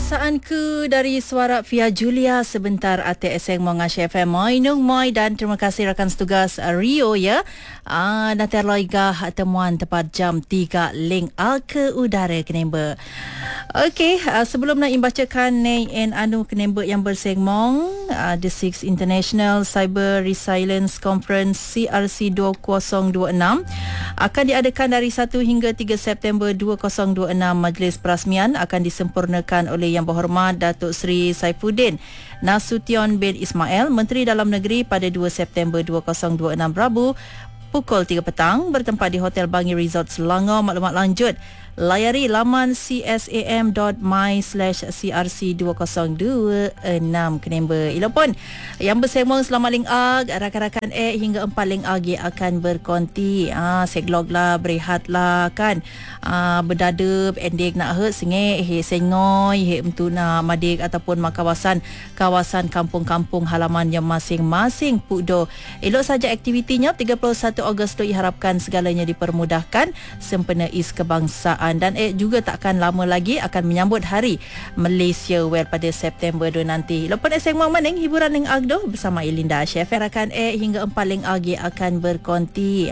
Saanku dari suara Via Julia sebentar ATSM Mongash FM Moi Nung Moi dan terima kasih rakan setugas Rio ya. Nanti loigah temuan tepat jam 3 link ke udara kenemba. Okey, sebelum nak membacakan anu kenemba yang bersengmong The Sixth International Cyber Resilience Conference CRC 2026 akan diadakan dari 1 hingga 3 September 2026. Majlis perasmian akan disempurnakan oleh Yang Berhormat Datuk Seri Saifuddin Nasution bin Ismail, Menteri Dalam Negeri pada 2 September 2026 Rabu pukul 3 petang bertempat di Hotel Bangi Resort Selangor. Maklumat lanjut layari laman csam.my/crc2026 kenemba. Ilapun yang bersembang selamat link rakan-rakan hingga 4 link akan berkonti. Seglog lah, berehat lah kan. Berdadab endek nak hut sengek sengoy mtuna madik ataupun kawasan kampung-kampung halaman yang masing-masing pukdo. Elok saja aktivitinya. 31 Ogos tu diharapkan segalanya dipermudahkan sempena is kebangsaan. Dan juga takkan lama lagi akan menyambut Hari Malaysia Well pada September 2 nanti. Lepas segmen maning hiburan ling agdo bersama Elinda Chef rakan hingga 4 ling agi akan berkonti.